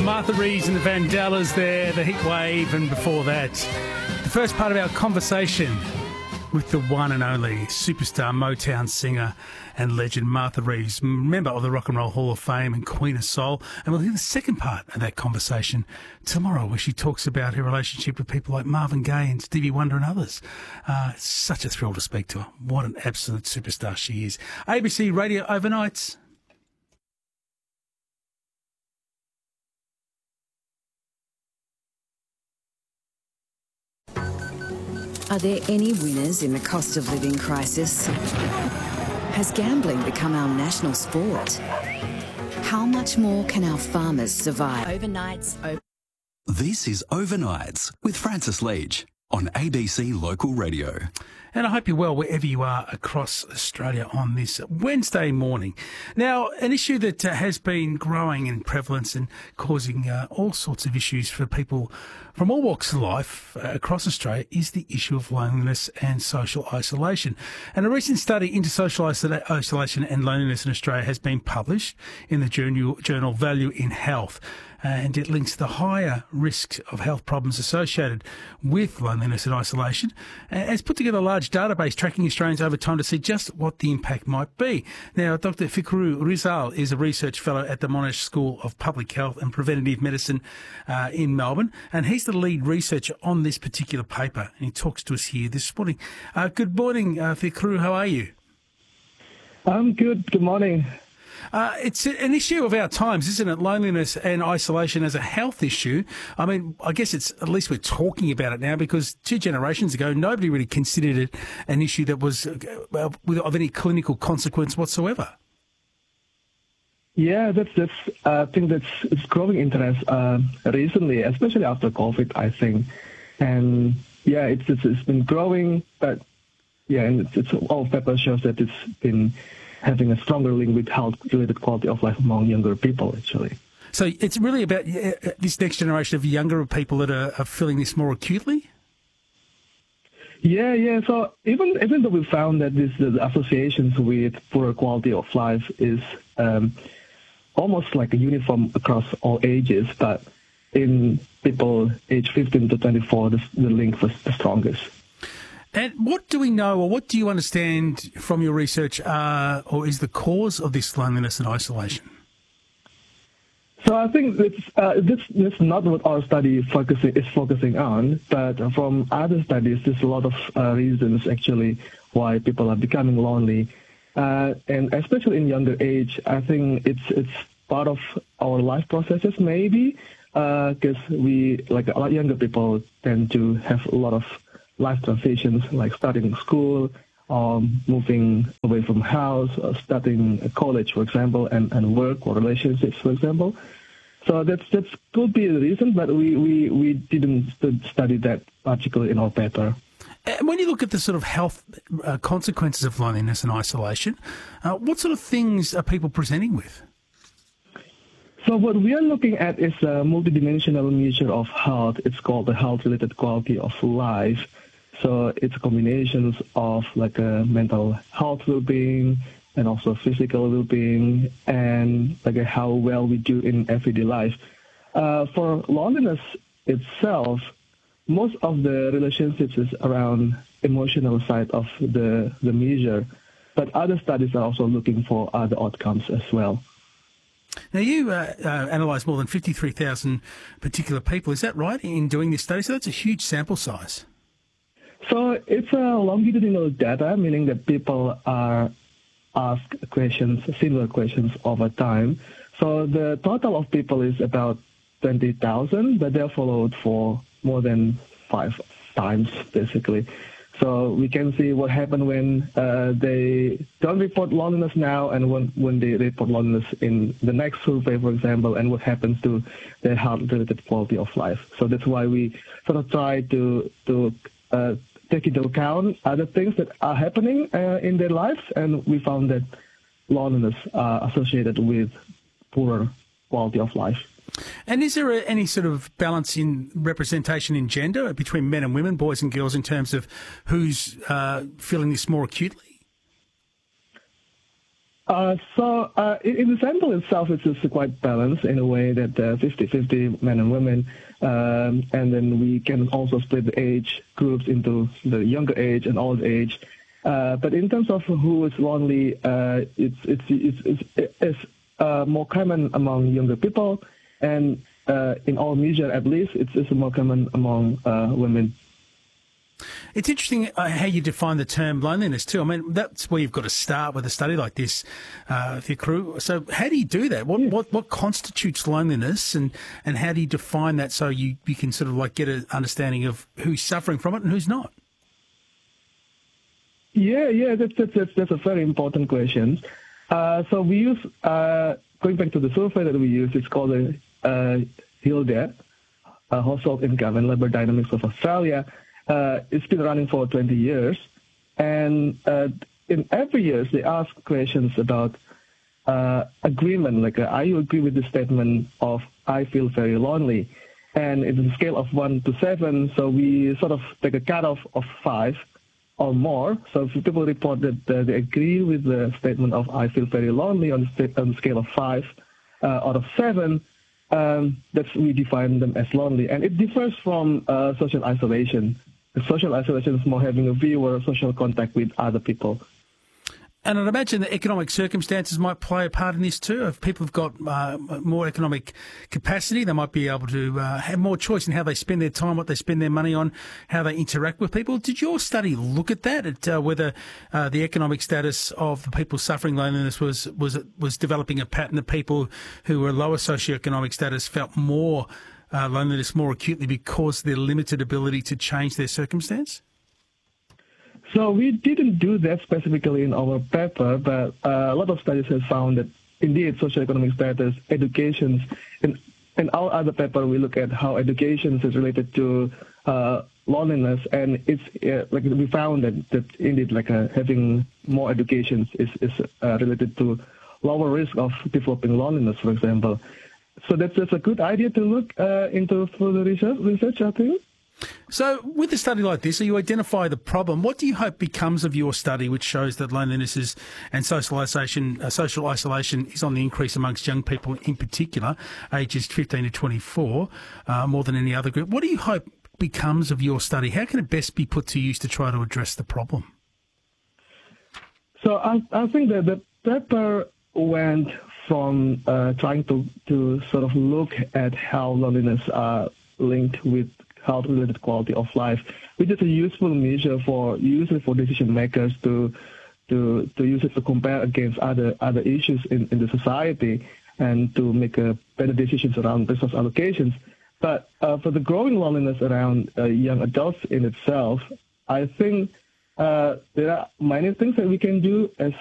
Martha Reeves and the Vandellas there, the Heat Wave, and before that, the first part of our conversation with the one and only superstar Motown singer and legend Martha Reeves, member of the Rock and Roll Hall of Fame and Queen of Soul. And we'll hear the second part of that conversation tomorrow, where she talks about her relationship with people like Marvin Gaye and Stevie Wonder and others. It's such a thrill to speak to her. What an absolute superstar she is. ABC Radio Overnights. Are there any winners in the cost of living crisis? Has gambling become our national sport? How much more can our farmers survive? Overnights. This is Overnights with Francis Leach on ABC Local Radio. And I hope you're well wherever you are across Australia on this Wednesday morning. Now, an issue that has been growing in prevalence and causing all sorts of issues for people from all walks of life across Australia is the issue of loneliness and social isolation. And a recent study into social isolation and loneliness in Australia has been published in the journal Value in Health. And it links the higher risk of health problems associated with loneliness and isolation. And it's put together a large database tracking Australians over time to see just what the impact might be. Now, Dr. Fikru Rizal is a research fellow at the Monash School of Public Health and Preventative Medicine in Melbourne, and he's the lead researcher on this particular paper, and he talks to us here this morning. Good morning, Fikru. How are you? I'm good. Good morning. It's an issue of our times, isn't it? Loneliness and isolation as a health issue. I mean, I guess it's at least we're talking about it now, because 2 generations ago, nobody really considered it an issue that was of any clinical consequence whatsoever. Yeah, I think it's growing interest recently, especially after COVID, I think. And yeah, it's been growing, but yeah, and it's all paper shows that it's been having a stronger link with health-related quality of life among younger people, actually. So it's really about this next generation of younger people that are feeling this more acutely? Yeah. So even though we found that the associations with poorer quality of life is almost like a uniform across all ages, but in people aged 15 to 24, the link was the strongest. And what do we know, or what do you understand from your research, or is the cause of this loneliness and isolation? So I think this not what our study is focusing on, but from other studies, there's a lot of reasons actually why people are becoming lonely, and especially in younger age. I think it's part of our life processes maybe, because we, like a lot younger people, tend to have a lot of life transitions, like starting school, moving away from house, starting college, for example, and work or relationships, for example. So that could be the reason, but we didn't study that particularly in our paper. And when you look at the sort of health consequences of loneliness and isolation, what sort of things are people presenting with? So what we are looking at is a multidimensional measure of health. It's called the health-related quality of life. So it's combinations of like a mental health well-being and also physical well-being and like how well we do in everyday life. For loneliness itself, most of the relationships is around emotional side of the measure, but other studies are also looking for other outcomes as well. Now, you analysed more than 53,000 particular people, is that right, in doing this study? So that's a huge sample size. So it's a longitudinal data, meaning that people are asked similar questions over time. So the total of people is about 20,000, but they're followed for more than 5 times, basically. So we can see what happened when they don't report loneliness now and when they report loneliness in the next survey, for example, and what happens to their health-related quality of life. So that's why we sort of try to take into account other things that are happening in their lives, and we found that loneliness are associated with poorer quality of life. And is there any sort of balance in representation in gender between men and women, boys and girls, in terms of who's feeling this more acutely? In the sample itself, it's quite balanced in a way that 50-50 men and women, and then we can also split the age groups into the younger age and old age. But in terms of who is lonely, it's more common among younger people, and in our measure at least, it's more common among women. It's interesting how you define the term loneliness too. I mean, that's where you've got to start with a study like this, with your crew. So how do you do that? What constitutes loneliness, and how do you define that so you can sort of like get an understanding of who's suffering from it and who's not? Yeah, that's a very important question. So we use, going back to the survey that we use, it's called the HILDA, Household Income and Labour Dynamics of Australia. It's been running for 20 years, and in every year they ask questions about agreement, like are you agree with the statement of I feel very lonely, and it's a scale of 1 to 7, so we sort of take a cutoff of 5 or more. So if people report that they agree with the statement of I feel very lonely on the scale of 5 out of 7, we define them as lonely, and it differs from social isolation. The social isolation is more having a view or a social contact with other people. And I'd imagine that economic circumstances might play a part in this too. If people have got more economic capacity, they might be able to have more choice in how they spend their time, what they spend their money on, how they interact with people. Did your study look at that, at whether the economic status of the people suffering loneliness was developing a pattern that people who were lower socioeconomic status felt more loneliness more acutely because of their limited ability to change their circumstance? So we didn't do that specifically in our paper, but a lot of studies have found that indeed socioeconomic status, education, in our other paper we look at how education is related to loneliness, and it's like we found that indeed like having more education is related to lower risk of developing loneliness, for example. So that's a good idea to look into further research, I think. So with a study like this, you identify the problem. What do you hope becomes of your study, which shows that loneliness and social isolation is on the increase amongst young people in particular, ages 15 to 24, more than any other group? What do you hope becomes of your study? How can it best be put to use to try to address the problem? So I think that the paper went from trying to sort of look at how loneliness are linked with health-related quality of life, which is a useful measure for decision makers to use it to compare against other issues in the society and to make better decisions around resource allocations. But for the growing loneliness around young adults in itself, I think there are many things that we can do as